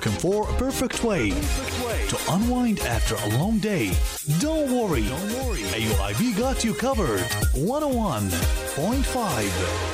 Looking for a perfect way to unwind after a long day? Don't worry. AUIB got you covered. 101.5